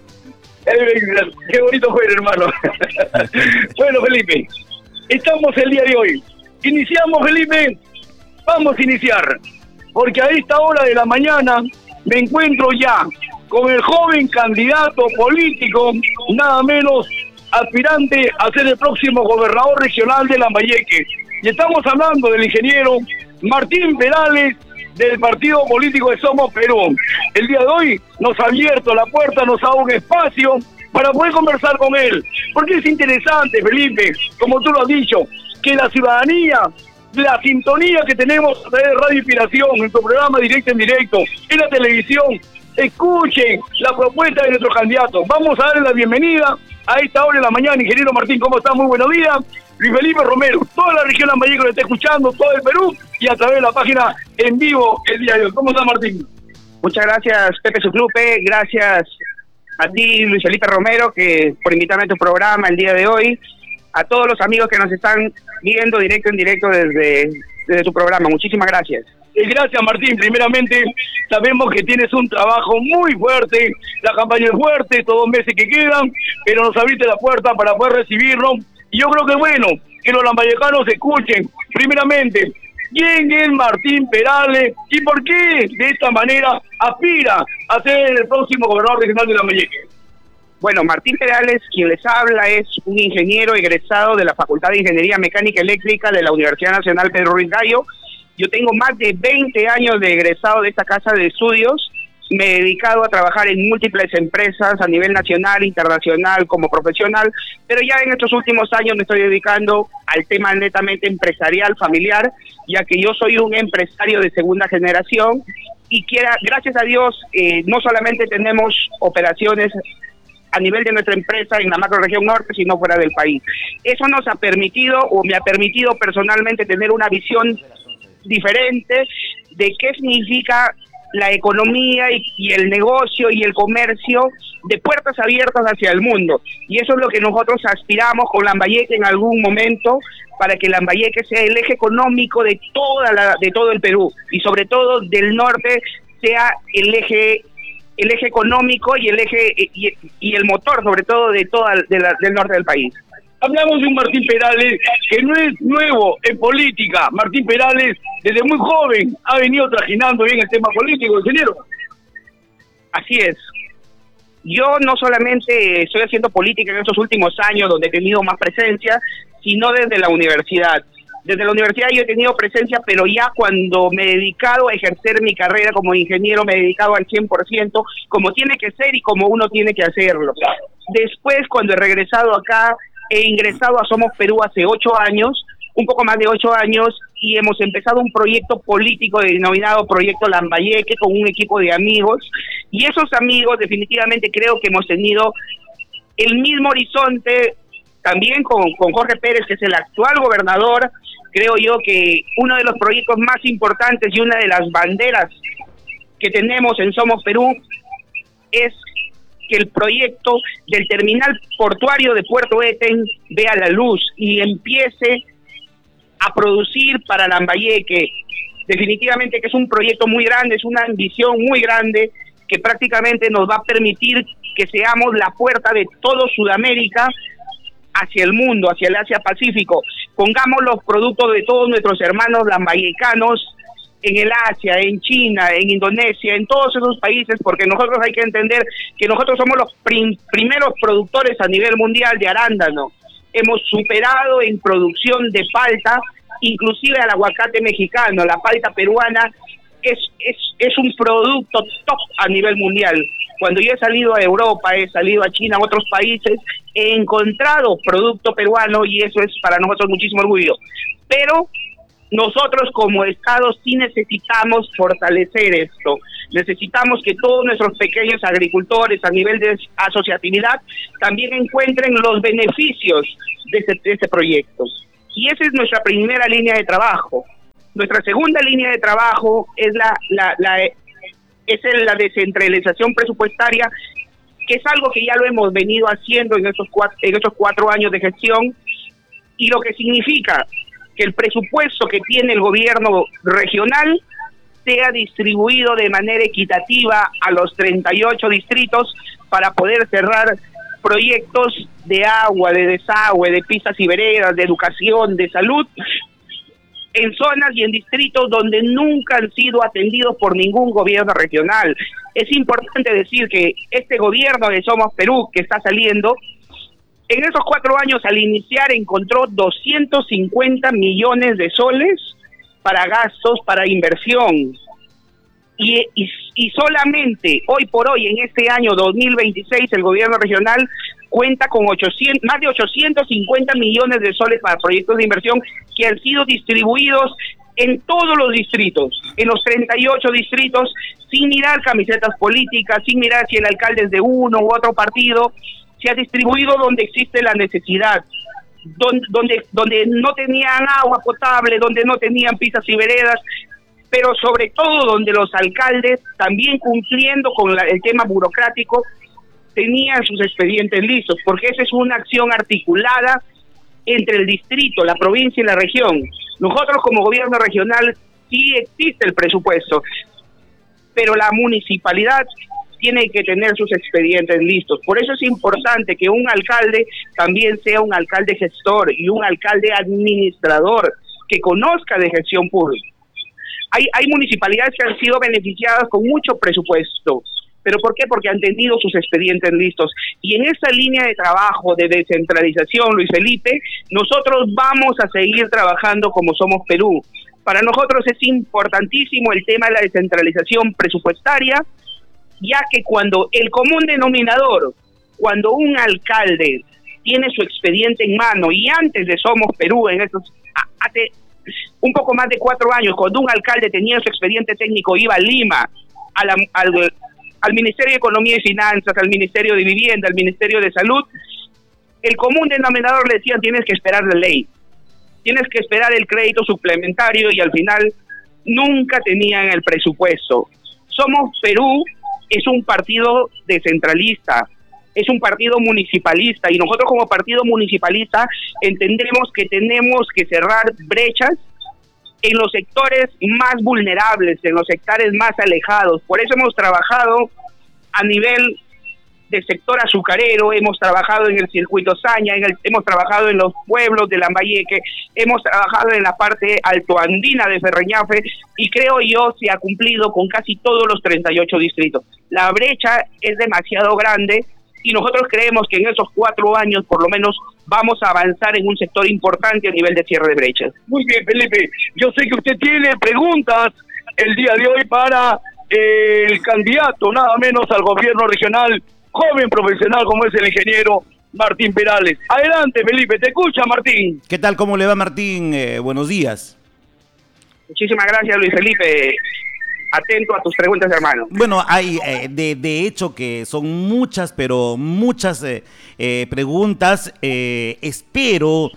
[SPEAKER 3] Qué bonito fue, hermano. Bueno, Felipe, estamos el día de hoy. Iniciamos, Felipe. Vamos a iniciar. Porque a esta hora de la mañana me encuentro ya con el joven candidato político, nada menos aspirante a ser el próximo gobernador regional de Lambayeque. Y estamos hablando del ingeniero Martín Perales, del partido político de Somos Perú. El día de hoy nos ha abierto la puerta, nos ha dado un espacio para poder conversar con él. Porque es interesante, Felipe, como tú lo has dicho, que la ciudadanía, la sintonía que tenemos a través de Radio Inspiración, en tu programa Directo en Directo, en la televisión, escuchen la propuesta de nuestro candidato. Vamos a darle la bienvenida a esta hora de la mañana. Ingeniero Martín, ¿cómo estás? Muy buenos días. Luis Felipe Romero, toda la región Lambayeque lo está escuchando, todo el Perú, y a través de la página en vivo el día de hoy. ¿Cómo estás, Martín?
[SPEAKER 4] Muchas gracias, Pepe Suclupe. Gracias a ti, Luis Felipe Romero, por invitarme a tu programa el día de hoy. A todos los amigos que nos están viendo directo en directo desde tu programa. Muchísimas gracias.
[SPEAKER 3] Gracias, Martín. Primeramente, sabemos que tienes un trabajo muy fuerte, la campaña es fuerte, estos 2 meses que quedan, pero nos abriste la puerta para poder recibirlo. Y yo creo que es bueno que los lambayecanos escuchen, primeramente, quién es Martín Perales y por qué de esta manera aspira a ser el próximo gobernador regional de Lambayeque.
[SPEAKER 4] Bueno, Martín Perales, quien les habla, es un ingeniero egresado de la Facultad de Ingeniería Mecánica Eléctrica de la Universidad Nacional Pedro Ruiz Gallo. Yo tengo más de 20 años de egresado de esta casa de estudios. me he dedicado a trabajar en múltiples empresas a nivel nacional, internacional, como profesional, pero ya en estos últimos años me estoy dedicando al tema netamente empresarial, familiar, ya que yo soy un empresario de segunda generación y gracias a Dios, no solamente tenemos operaciones a nivel de nuestra empresa en la macrorregión norte, sino fuera del país. Eso nos ha permitido, o me ha permitido personalmente, tener una visión diferente de qué significa la economía y el negocio y el comercio de puertas abiertas hacia el mundo. Y eso es lo que nosotros aspiramos con Lambayeque en algún momento, para que Lambayeque sea el eje económico de todo el Perú, y sobre todo del norte sea el eje económico y el eje y el motor sobre todo del norte del país.
[SPEAKER 3] Hablamos de un Martín Perales que no es nuevo en política. Martín Perales, desde muy joven, ha venido trajinando bien el tema político, ingeniero.
[SPEAKER 4] Así es. Yo no solamente estoy haciendo política en estos últimos años, donde he tenido más presencia, sino desde la universidad. Desde la universidad yo he tenido presencia, pero ya cuando me he dedicado a ejercer mi carrera como ingeniero, me he dedicado al 100%, como tiene que ser y como uno tiene que hacerlo. Después, cuando he regresado acá, he ingresado a Somos Perú hace 8 años, un poco más de 8 años, y hemos empezado un proyecto político denominado Proyecto Lambayeque con un equipo de amigos, y esos amigos definitivamente creo que hemos tenido el mismo horizonte, también con Jorge Pérez, que es el actual gobernador. Creo yo que uno de los proyectos más importantes y una de las banderas que tenemos en Somos Perú es que el proyecto del terminal portuario de Puerto Eten vea la luz y empiece a producir para Lambayeque. Definitivamente que es un proyecto muy grande, es una ambición muy grande que prácticamente nos va a permitir que seamos la puerta de todo Sudamérica hacia el mundo, hacia el Asia-Pacífico. Pongamos los productos de todos nuestros hermanos lambayecanos en el Asia, en China, en Indonesia, en todos esos países, porque nosotros hay que entender que nosotros somos los primeros productores a nivel mundial de arándano. Hemos superado en producción de palta, inclusive al aguacate mexicano. La palta peruana es un producto top a nivel mundial. Cuando yo he salido a Europa, he salido a China, a otros países, he encontrado producto peruano y eso es para nosotros muchísimo orgullo. Pero nosotros como Estado sí necesitamos fortalecer esto. Necesitamos que todos nuestros pequeños agricultores a nivel de asociatividad también encuentren los beneficios de este proyecto. Y esa es nuestra primera línea de trabajo. Nuestra segunda línea de trabajo es la descentralización presupuestaria, que es algo que ya lo hemos venido haciendo en estos 4 años de gestión, y lo que significa que el presupuesto que tiene el gobierno regional sea distribuido de manera equitativa a los 38 distritos para poder cerrar proyectos de agua, de desagüe, de pistas y veredas, de educación, de salud, en zonas y en distritos donde nunca han sido atendidos por ningún gobierno regional. Es importante decir que este gobierno de Somos Perú, que está saliendo, en esos 4 años al iniciar encontró 250 millones de soles para gastos, para inversión. Y solamente hoy por hoy, en este año 2026, el gobierno regional cuenta con más de 850 millones de soles para proyectos de inversión que han sido distribuidos en todos los distritos, en los 38 distritos, sin mirar camisetas políticas, sin mirar si el alcalde es de uno u otro partido. Se ha distribuido donde existe la necesidad, donde no tenían agua potable, donde no tenían pistas y veredas, pero sobre todo donde los alcaldes, también cumpliendo con el tema burocrático, tenían sus expedientes listos, porque esa es una acción articulada entre el distrito, la provincia y la región. Nosotros como gobierno regional sí existe el presupuesto, pero la municipalidad tiene que tener sus expedientes listos. Por eso es importante que un alcalde también sea un alcalde gestor y un alcalde administrador que conozca de gestión pública. Hay municipalidades que han sido beneficiadas con mucho presupuesto. ¿Pero por qué? Porque han tenido sus expedientes listos. Y en esta línea de trabajo de descentralización, Luis Felipe, nosotros vamos a seguir trabajando como Somos Perú. Para nosotros es importantísimo el tema de la descentralización presupuestaria, ya que cuando el común denominador, cuando un alcalde tiene su expediente en mano, y antes de Somos Perú, hace un poco más de 4 años, cuando un alcalde tenía su expediente técnico, iba a Lima, al Ministerio de Economía y Finanzas, al Ministerio de Vivienda, al Ministerio de Salud, el común denominador le decían: tienes que esperar la ley, tienes que esperar el crédito suplementario, y al final nunca tenían el presupuesto. Somos Perú es un partido descentralista, es un partido municipalista, y nosotros como partido municipalista entendemos que tenemos que cerrar brechas en los sectores más vulnerables, en los sectores más alejados. Por eso hemos trabajado a nivel del sector azucarero, hemos trabajado en el circuito Saña, hemos trabajado en los pueblos de Lambayeque, hemos trabajado en la parte altoandina de Ferreñafe, y creo yo se ha cumplido con casi todos los 38 distritos. La brecha es demasiado grande, y nosotros creemos que en esos 4 años por lo menos vamos a avanzar en un sector importante a nivel de cierre de brechas.
[SPEAKER 3] Muy bien, Felipe. Yo sé que usted tiene preguntas el día de hoy para el candidato, nada menos al gobierno regional, joven profesional como es el ingeniero Martín Perales. Adelante, Felipe, te escucha, Martín.
[SPEAKER 1] ¿Qué tal? ¿Cómo le va, Martín? Buenos días.
[SPEAKER 4] Muchísimas gracias, Luis Felipe. Atento a tus preguntas, hermano.
[SPEAKER 1] Bueno, hay de hecho que son muchas, pero muchas preguntas. Espero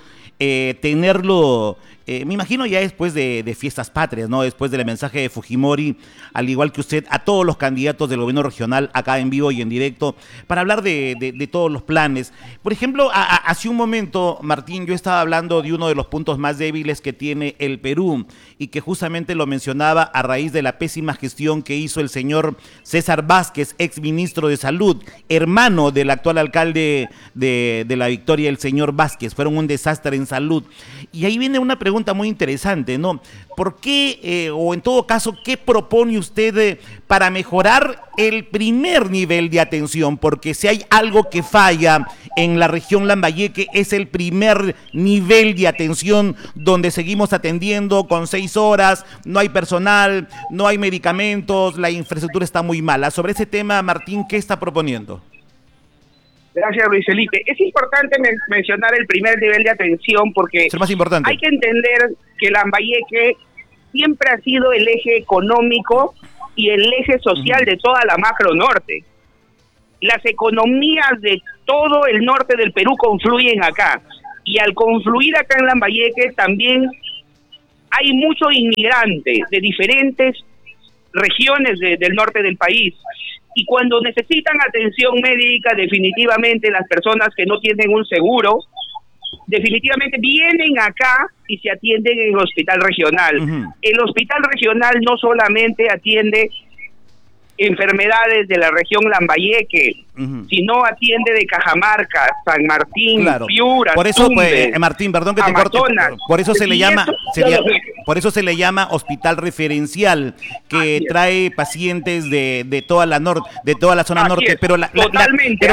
[SPEAKER 1] tenerlo, me imagino ya después de Fiestas Patrias, ¿no? Después del mensaje de Fujimori, al igual que usted, a todos los candidatos del gobierno regional, acá en vivo y en directo, para hablar de todos los planes. Por ejemplo, hace un momento, Martín, yo estaba hablando de uno de los puntos más débiles que tiene el Perú, y que justamente lo mencionaba a raíz de la pésima gestión que hizo el señor César Vázquez, ex ministro de Salud, hermano del actual alcalde de La Victoria, el señor Vázquez. Fueron un desastre en salud. Y ahí viene una pregunta muy interesante, ¿no? ¿Por qué, o en todo caso, qué propone usted para mejorar el primer nivel de atención? Porque si hay algo que falla en la región Lambayeque, es el primer nivel de atención, donde seguimos atendiendo con 6 horas, no hay personal, no hay medicamentos, la infraestructura está muy mala. Sobre ese tema, Martín, ¿qué está proponiendo?
[SPEAKER 4] Gracias, Luis Felipe. Es importante mencionar el primer nivel de atención, porque
[SPEAKER 1] es el más importante.
[SPEAKER 4] Hay que entender que Lambayeque siempre ha sido el eje económico y el eje social de toda la macro norte. Las economías de todo el norte del Perú confluyen acá, y al confluir acá en Lambayeque también hay muchos inmigrantes de diferentes regiones del norte del país. Y cuando necesitan atención médica, definitivamente las personas que no tienen un seguro, definitivamente vienen acá y se atienden en el hospital regional. El hospital regional no solamente atiende enfermedades de la región Lambayeque, sino atiende de Cajamarca, San Martín, Piura,
[SPEAKER 1] por eso,
[SPEAKER 4] Tumbes,
[SPEAKER 1] Martín, perdón que te corte, por eso se le llama, por eso se le llama hospital referencial, que trae pacientes de toda la de toda la zona norte, pero
[SPEAKER 4] Martín,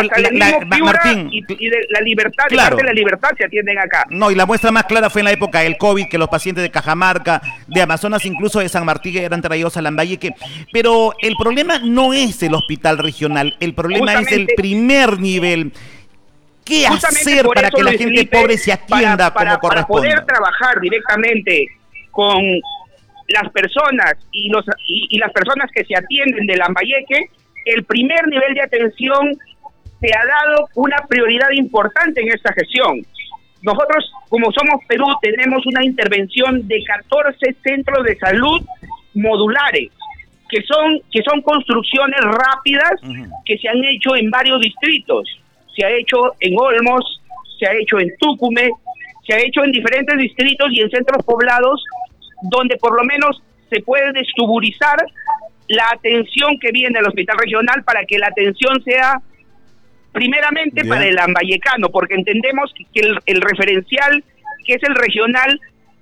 [SPEAKER 4] y de la Libertad, de la Libertad se atienden acá.
[SPEAKER 1] No, y la muestra más clara fue en la época del COVID, que los pacientes de Cajamarca, de Amazonas, incluso de San Martín, eran traídos a Lambayeque. Pero el problema no es el hospital regional, el problema es el primer nivel. ¿Qué hacer para que la gente pobre se atienda como corresponde?
[SPEAKER 4] Para poder trabajar directamente con las personas y las personas que se atienden de Lambayeque, el primer nivel de atención se ha dado una prioridad importante en esta gestión. Nosotros, como Somos Perú, tenemos una intervención de 14 centros de salud modulares, que son construcciones rápidas que se han hecho en varios distritos. Se ha hecho en Olmos, se ha hecho en Tucumé, se ha hecho en diferentes distritos y en centros poblados, donde por lo menos se puede destuburizar la atención que viene del hospital regional, para que la atención sea primeramente para el lambayecano, porque entendemos que el referencial, que es el regional,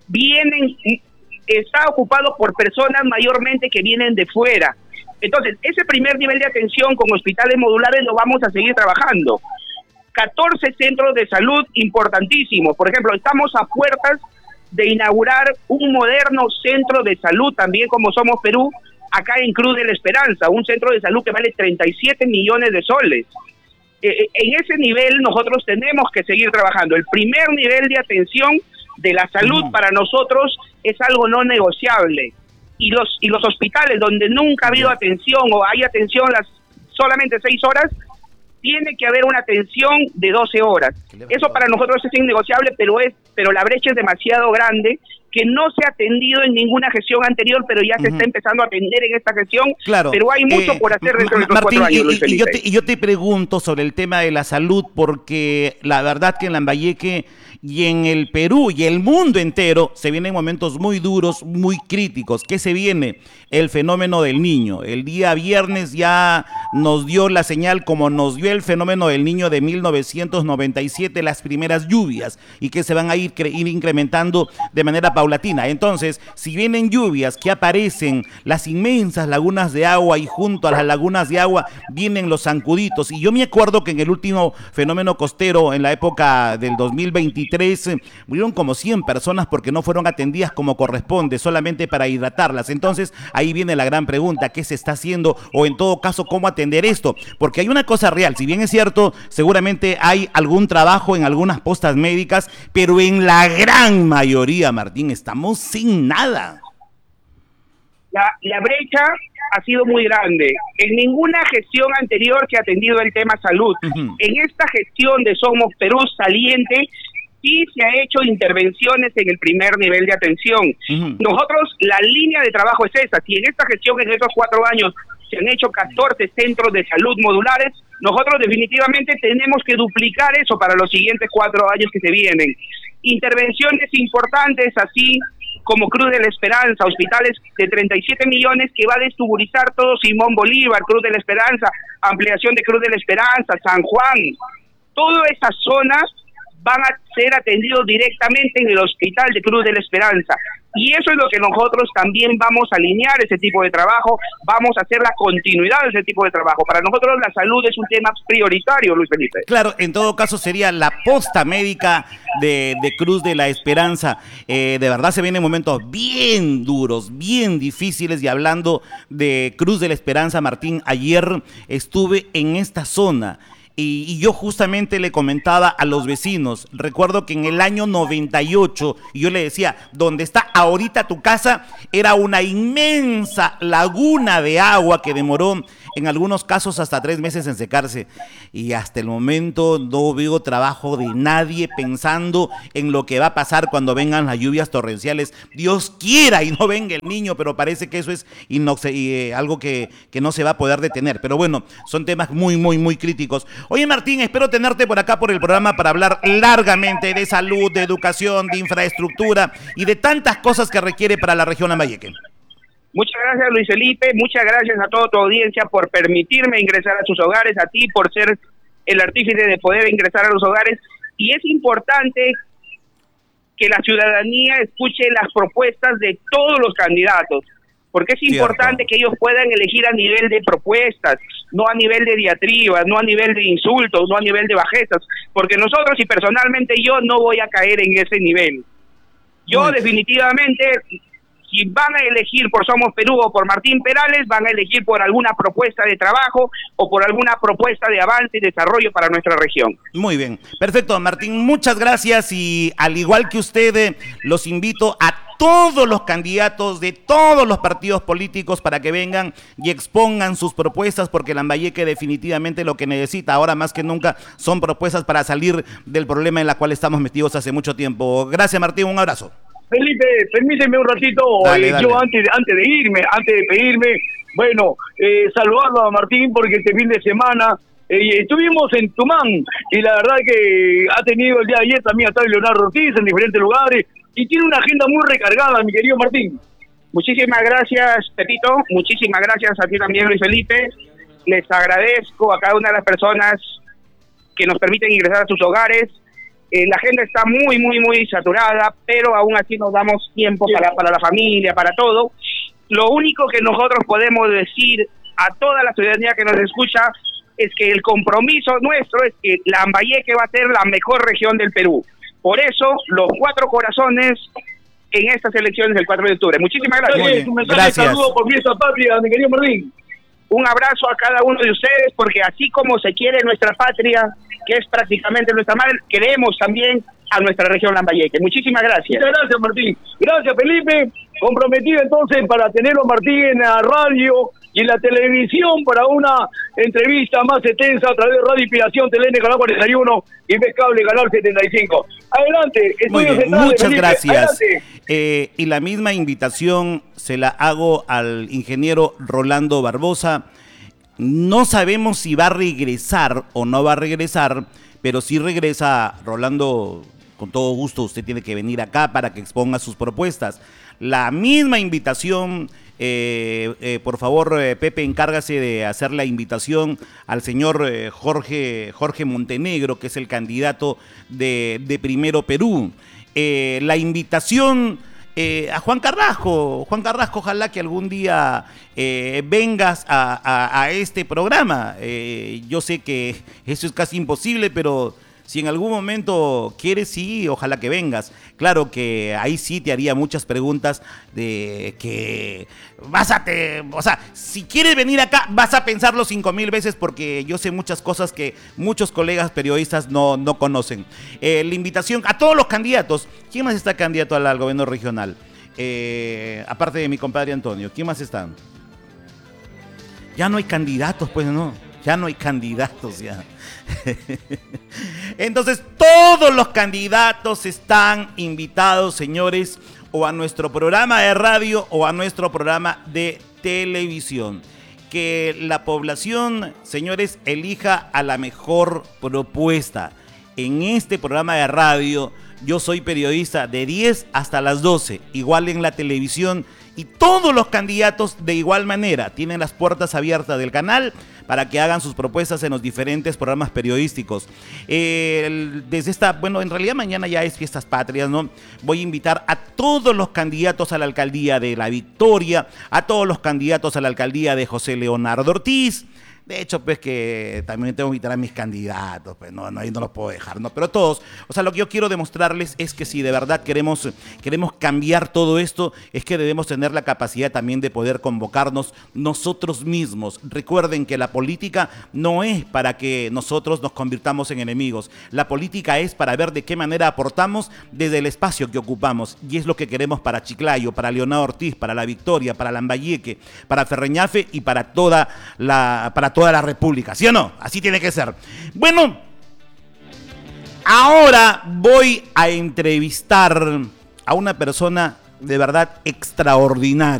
[SPEAKER 4] está ocupado por personas mayormente que vienen de fuera. Entonces, ese primer nivel de atención con hospitales modulares lo vamos a seguir trabajando. 14 centros de salud importantísimos. Por ejemplo, estamos a puertas de inaugurar un moderno centro de salud, también como Somos Perú, acá en Cruz de la Esperanza, un centro de salud que vale 37 millones de soles. En ese nivel nosotros tenemos que seguir trabajando. El primer nivel de atención de la salud para nosotros es algo no negociable. Y los hospitales donde nunca ha habido atención o hay atención solamente 6 horas, tiene que haber una atención de 12 horas. Eso para nosotros es innegociable, pero la brecha es demasiado grande, que no se ha atendido en ninguna gestión anterior, pero ya se está empezando a atender en esta gestión.
[SPEAKER 1] Claro.
[SPEAKER 4] Pero hay mucho por hacer dentro de estos
[SPEAKER 1] Martín,
[SPEAKER 4] 4 años, Luis Felipe.
[SPEAKER 1] Y yo te pregunto sobre el tema de la salud, porque la verdad que en Lambayeque y en el Perú y el mundo entero se vienen momentos muy duros, muy críticos. ¿Qué se viene? El fenómeno del Niño. El día viernes ya nos dio la señal, como nos dio el fenómeno del Niño de 1997, las primeras lluvias, y que se van a ir incrementando de manera paulatina. Entonces, si vienen lluvias que aparecen las inmensas lagunas de agua, y junto a las lagunas de agua vienen los zancuditos, y yo me acuerdo que en el último fenómeno costero, en la época del 2023, murieron como 100 personas porque no fueron atendidas como corresponde, solamente para hidratarlas. Entonces, ahí viene la gran pregunta: ¿qué se está haciendo? O en todo caso, ¿cómo atender esto? Porque hay una cosa real, si bien es cierto, seguramente hay algún trabajo en algunas postas médicas, pero en la gran mayoría, Martín, estamos sin nada.
[SPEAKER 4] La brecha ha sido muy grande. En ninguna gestión anterior se ha atendido el tema salud. En esta gestión de Somos Perú saliente, sí se ha hecho intervenciones en el primer nivel de atención. Nosotros, la línea de trabajo es esa. Si en esta gestión, en esos 4 años, se han hecho 14 centros de salud modulares, nosotros definitivamente tenemos que duplicar eso para los siguientes 4 años que se vienen. Intervenciones importantes, así como Cruz de la Esperanza, hospitales de 37 millones que va a destuburizar todo Simón Bolívar, Cruz de la Esperanza, ampliación de Cruz de la Esperanza, San Juan. Todas esas zonas van a ser atendidos directamente en el hospital de Cruz de la Esperanza. Y eso es lo que nosotros también vamos a alinear, ese tipo de trabajo, vamos a hacer la continuidad de ese tipo de trabajo. Para nosotros la salud es un tema prioritario, Luis Felipe.
[SPEAKER 1] Claro, en todo caso sería la posta médica de Cruz de la Esperanza. De verdad se vienen momentos bien duros, bien difíciles, y hablando de Cruz de la Esperanza, Martín, ayer estuve en esta zona. Y yo justamente le comentaba a los vecinos, recuerdo que en el año 98, yo le decía, donde está ahorita tu casa, era una inmensa laguna de agua que demoró en algunos casos hasta 3 meses en secarse. Y hasta el momento no veo trabajo de nadie pensando en lo que va a pasar cuando vengan las lluvias torrenciales. Dios quiera y no venga el Niño, pero parece que eso es algo que no se va a poder detener. Pero bueno, son temas muy, muy, muy críticos. Oye, Martín, espero tenerte por acá por el programa para hablar largamente de salud, de educación, de infraestructura y de tantas cosas que requiere para la región Lambayeque.
[SPEAKER 4] Muchas gracias, Luis Felipe, muchas gracias a toda tu audiencia por permitirme ingresar a sus hogares, a ti por ser el artífice de poder ingresar a los hogares. Y es importante que la ciudadanía escuche las propuestas de todos los candidatos, porque es importante que ellos puedan elegir a nivel de propuestas, no a nivel de diatribas, no a nivel de insultos, no a nivel de bajezas, porque nosotros, y personalmente yo, no voy a caer en ese nivel. Yo definitivamente, si van a elegir por Somos Perú o por Martín Perales, van a elegir por alguna propuesta de trabajo o por alguna propuesta de avance y desarrollo para nuestra región.
[SPEAKER 1] Muy bien, perfecto, Martín, muchas gracias, y al igual que usted, los invito a todos los candidatos de todos los partidos políticos para que vengan y expongan sus propuestas, porque Lambayeque definitivamente lo que necesita ahora más que nunca son propuestas para salir del problema en el cual estamos metidos hace mucho tiempo. Gracias, Martín, un abrazo.
[SPEAKER 3] Felipe, permíteme un ratito.
[SPEAKER 1] Dale.
[SPEAKER 3] Yo antes de pedirme, bueno, saludarlo a Martín porque este fin de semana estuvimos en Tumán, y la verdad que ha tenido el día de ayer también a estado Leonardo Ortiz en diferentes lugares, y tiene una agenda muy recargada, mi querido Martín.
[SPEAKER 4] Muchísimas gracias, Pepito, muchísimas gracias a ti también, Luis Felipe. Les agradezco a cada una de las personas que nos permiten ingresar a sus hogares. La agenda está muy, muy, muy saturada, pero aún así nos damos tiempo para la familia, para todo. Lo único que nosotros podemos decir a toda la ciudadanía que nos escucha es que el compromiso nuestro es que Lambayeque va a ser la mejor región del Perú. Por eso, los 4 corazones en estas elecciones del 4 de octubre. Muchísimas gracias.
[SPEAKER 3] Un mensaje de saludo por Fiesta Patria, mi querido Martín.
[SPEAKER 4] Un abrazo a cada uno de ustedes, porque así como se quiere nuestra patria, que es prácticamente nuestra madre, queremos también a nuestra región Lambayeque. Muchísimas gracias.
[SPEAKER 3] Muchas gracias, Martín. Gracias, Felipe. Comprometido entonces para tenerlo a Martín en la radio y en la televisión para una entrevista más extensa a través de Radio Inspiración, TLN Canal 41 y Vez Cable Canal 75. Adelante.
[SPEAKER 1] Muy bien,
[SPEAKER 3] Centrales,
[SPEAKER 1] muchas
[SPEAKER 3] Felipe.
[SPEAKER 1] gracias.
[SPEAKER 3] Adelante.
[SPEAKER 1] Y la misma invitación se la hago al ingeniero Rolando Barbosa. No sabemos si va a regresar o no va a regresar, pero si regresa, Rolando, con todo gusto usted tiene que venir acá para que exponga sus propuestas. La misma invitación, por favor, Pepe, encárgase de hacer la invitación al señor Jorge Montenegro, que es el candidato de Primero Perú. La invitación a Juan Carrasco, ojalá que algún día vengas a este programa. Yo sé que eso es casi imposible, pero si en algún momento quieres, sí, ojalá que vengas. Claro que ahí sí te haría muchas preguntas de que o sea, si quieres venir acá, vas a pensarlo 5,000 veces, porque yo sé muchas cosas que muchos colegas periodistas no conocen. La invitación a todos los candidatos. ¿Quién más está candidato al gobierno regional? Aparte de mi compadre Antonio, ¿quién más está? Ya no hay candidatos, pues no. Ya no hay candidatos, ya. Entonces, todos los candidatos están invitados, señores, o a nuestro programa de radio o a nuestro programa de televisión. Que la población, señores, elija a la mejor propuesta. En este programa de radio, yo soy periodista de 10 hasta las 12, igual en la televisión, y todos los candidatos de igual manera tienen las puertas abiertas del canal para que hagan sus propuestas en los diferentes programas periodísticos. En realidad mañana ya es Fiestas Patrias, ¿no? Voy a invitar a todos los candidatos a la alcaldía de La Victoria, a todos los candidatos a la alcaldía de José Leonardo Ortiz. De hecho, pues que también tengo que invitar a mis candidatos, pues no, ahí no los puedo dejar, ¿no? Pero todos, o sea, lo que yo quiero demostrarles es que si de verdad queremos cambiar todo esto, es que debemos tener la capacidad también de poder convocarnos nosotros mismos. Recuerden que la política no es para que nosotros nos convirtamos en enemigos. La política es para ver de qué manera aportamos desde el espacio que ocupamos. Y es lo que queremos para Chiclayo, para Leonardo Ortiz, para La Victoria, para Lambayeque, para Ferreñafe y para toda la República, ¿sí o no? Así tiene que ser. Bueno, ahora voy a entrevistar a una persona de verdad extraordinaria.